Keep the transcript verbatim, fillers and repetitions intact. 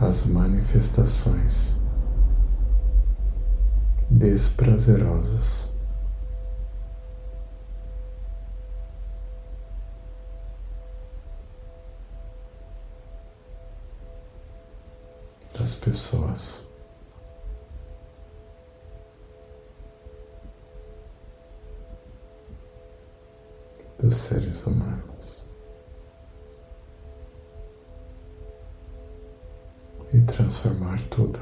as manifestações desprazerosas das pessoas. Dos seres humanos e transformar tudo